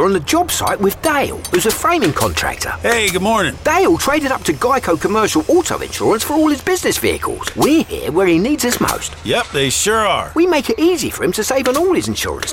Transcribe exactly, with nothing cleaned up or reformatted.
on the job site with Dale, who's a framing contractor. Hey, good morning. Dale traded up to Geico Commercial Auto Insurance for all his business vehicles. We're here where he needs us most. Yep, they sure are. We make it easy for him to save on all his insurance